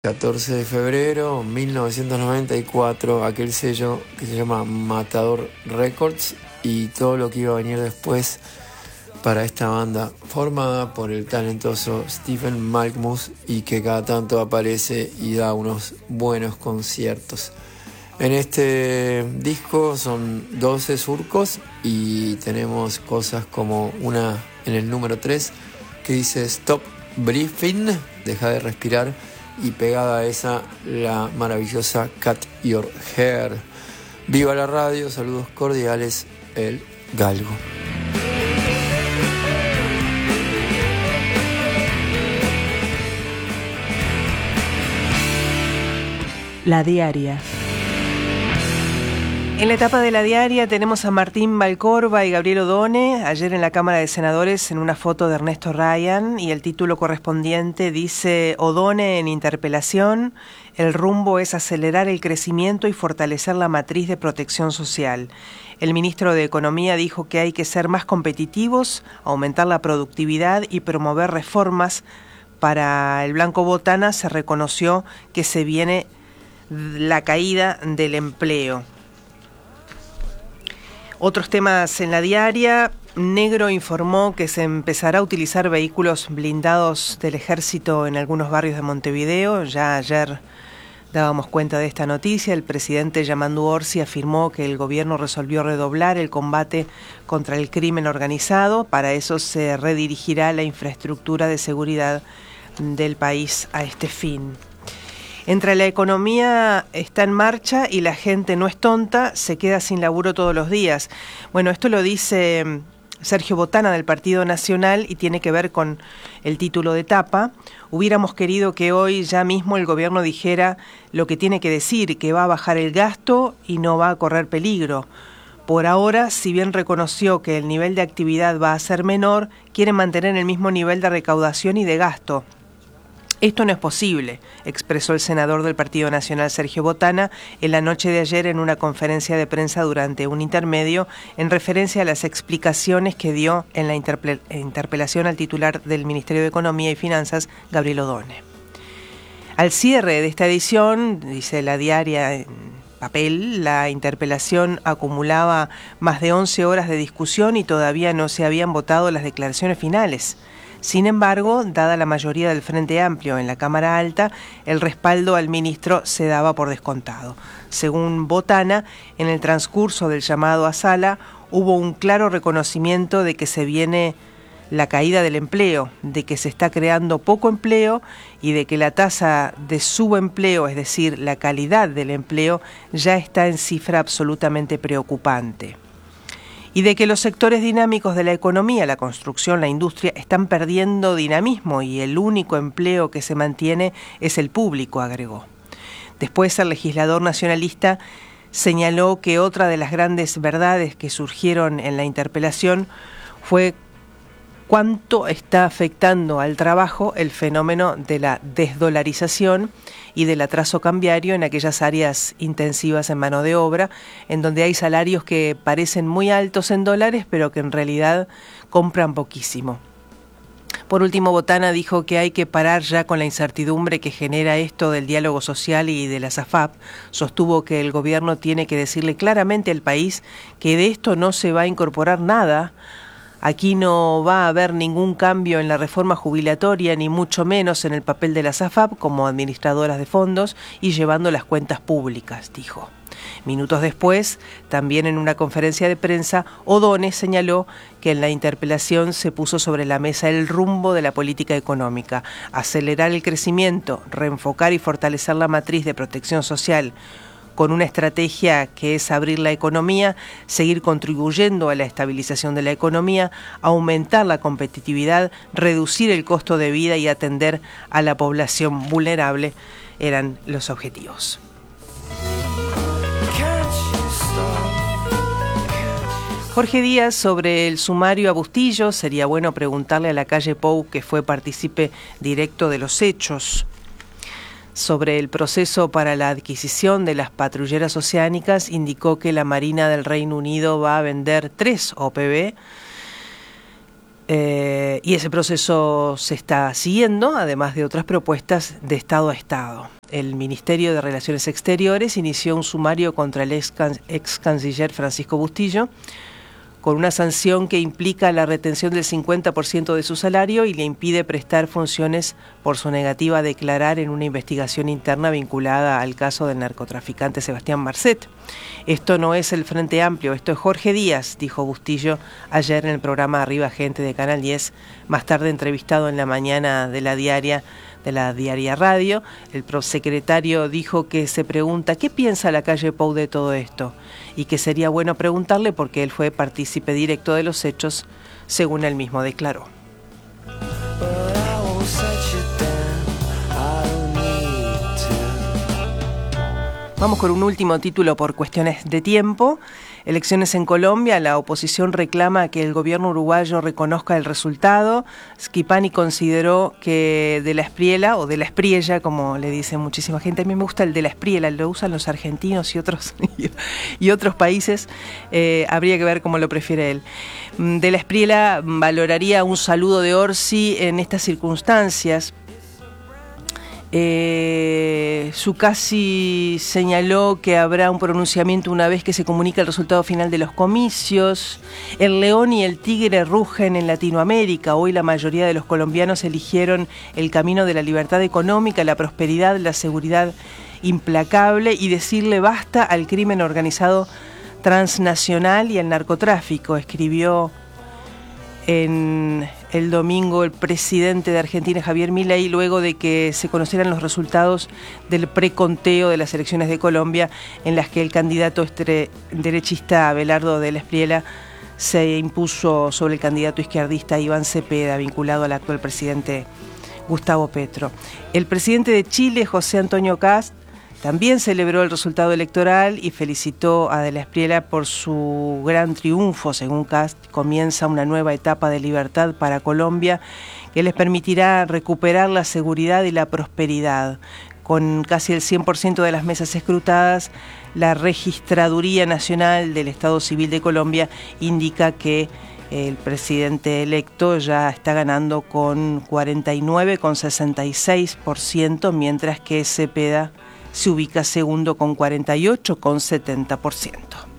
14 de febrero 1994, aquel sello que se llama Matador Records, y todo lo que iba a venir después para esta banda formada por el talentoso Stephen Malkmus y que cada tanto aparece y da unos buenos conciertos. En este disco son 12 surcos y tenemos cosas como una en el número 3 que dice Stop Breathing, deja de respirar, y pegada a esa la maravillosa Cut Your Hair. Viva la radio, saludos cordiales, el Galgo. La diaria. En la etapa de la diaria tenemos a Martín Valcorba y Gabriel Odone, ayer en la Cámara de Senadores en una foto de Ernesto Ryan, y el título correspondiente dice: Odone en interpelación, el rumbo es acelerar el crecimiento y fortalecer la matriz de protección social. El ministro de Economía dijo que hay que ser más competitivos, aumentar la productividad y promover reformas. Para el Blanco Botana se reconoció que se viene la caída del empleo. Otros temas en la diaria. Negro informó que se empezará a utilizar vehículos blindados del ejército en algunos barrios de Montevideo. Ya ayer dábamos cuenta de esta noticia. El presidente Yamandu Orsi afirmó que el gobierno resolvió redoblar el combate contra el crimen organizado. Para eso se redirigirá la infraestructura de seguridad del país a este fin. Entre la economía está en marcha y la gente no es tonta, se queda sin laburo todos los días. Bueno, esto lo dice Sergio Botana del Partido Nacional y tiene que ver con el título de tapa. Hubiéramos querido que hoy ya mismo el gobierno dijera lo que tiene que decir, que va a bajar el gasto y no va a correr peligro. Por ahora, si bien reconoció que el nivel de actividad va a ser menor, quiere mantener el mismo nivel de recaudación y de gasto. Esto no es posible, expresó el senador del Partido Nacional Sergio Botana en la noche de ayer en una conferencia de prensa durante un intermedio en referencia a las explicaciones que dio en la interpelación al titular del Ministerio de Economía y Finanzas, Gabriel Odone. Al cierre de esta edición, dice la diaria en papel, la interpelación acumulaba más de 11 horas de discusión y todavía no se habían votado las declaraciones finales. Sin embargo, dada la mayoría del Frente Amplio en la Cámara Alta, el respaldo al ministro se daba por descontado. Según Botana, en el transcurso del llamado a sala hubo un claro reconocimiento de que se viene la caída del empleo, de que se está creando poco empleo y de que la tasa de subempleo, es decir, la calidad del empleo, ya está en cifra absolutamente preocupante. Y de que los sectores dinámicos de la economía, la construcción, la industria, están perdiendo dinamismo y el único empleo que se mantiene es el público, agregó. Después, el legislador nacionalista señaló que otra de las grandes verdades que surgieron en la interpelación fue cuánto está afectando al trabajo el fenómeno de la desdolarización y del atraso cambiario en aquellas áreas intensivas en mano de obra, en donde hay salarios que parecen muy altos en dólares, pero que en realidad compran poquísimo. Por último, Botana dijo que hay que parar ya con la incertidumbre que genera esto del diálogo social y de las AFAP. Sostuvo que el gobierno tiene que decirle claramente al país que de esto no se va a incorporar nada. Aquí no va a haber ningún cambio en la reforma jubilatoria, ni mucho menos en el papel de las AFAP como administradoras de fondos y llevando las cuentas públicas, dijo. Minutos después, también en una conferencia de prensa, Odone señaló que en la interpelación se puso sobre la mesa el rumbo de la política económica: acelerar el crecimiento, reenfocar y fortalecer la matriz de protección social, con una estrategia que es abrir la economía, seguir contribuyendo a la estabilización de la economía, aumentar la competitividad, reducir el costo de vida y atender a la población vulnerable, eran los objetivos. Jorge Díaz, sobre el sumario a Bustillo, sería bueno preguntarle a la calle Pou, que fue partícipe directo de los hechos. Sobre el proceso para la adquisición de las patrulleras oceánicas, indicó que la Marina del Reino Unido va a vender 3 OPV. Y ese proceso se está siguiendo, además de otras propuestas de Estado a Estado. El Ministerio de Relaciones Exteriores inició un sumario contra el ex canciller Francisco Bustillo, con una sanción que implica la retención del 50% de su salario y le impide prestar funciones por su negativa a declarar en una investigación interna vinculada al caso del narcotraficante Sebastián Marcet. Esto no es el Frente Amplio, esto es Jorge Díaz, dijo Bustillo ayer en el programa Arriba Gente de Canal 10, más tarde entrevistado en la mañana de la Diaria Radio. El prosecretario dijo que se pregunta qué piensa la calle Pou de todo esto y que sería bueno preguntarle porque él fue partícipe directo de los hechos, según él mismo declaró. Vamos con un último título por cuestiones de tiempo. Elecciones en Colombia, la oposición reclama que el gobierno uruguayo reconozca el resultado. Schipani consideró que de la Espriella, o de la Espriella, como le dice muchísima gente, a mí me gusta el de la Espriella, lo usan los argentinos y otros países, habría que ver cómo lo prefiere él. De la Espriella valoraría un saludo de Orsi en estas circunstancias. Zuccasi señaló que habrá un pronunciamiento una vez que se comunique el resultado final de los comicios. El león y el tigre rugen en Latinoamérica. Hoy la mayoría de los colombianos eligieron el camino de la libertad económica, la prosperidad, la seguridad implacable y decirle basta al crimen organizado transnacional y al narcotráfico, escribió en el domingo el presidente de Argentina, Javier Milei, luego de que se conocieran los resultados del preconteo de las elecciones de Colombia, en las que el candidato derechista Abelardo de la Espriella se impuso sobre el candidato izquierdista Iván Cepeda, vinculado al actual presidente Gustavo Petro. El presidente de Chile, José Antonio Kast, también celebró el resultado electoral y felicitó a de la Espriella por su gran triunfo. Según Kast, comienza una nueva etapa de libertad para Colombia que les permitirá recuperar la seguridad y la prosperidad. Con casi el 100% de las mesas escrutadas, la Registraduría Nacional del Estado Civil de Colombia indica que el presidente electo ya está ganando con 49,66%, mientras que Cepeda se ubica segundo con 48,70%.